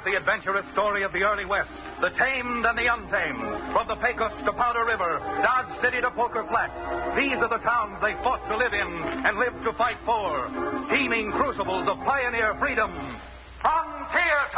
the adventurous story of the early West, the tamed and the untamed. From the Pecos to Powder River, Dodge City to Poker Flat. These are the towns they fought to live in and lived to fight for. Teeming crucibles of pioneer freedom. Frontier Town!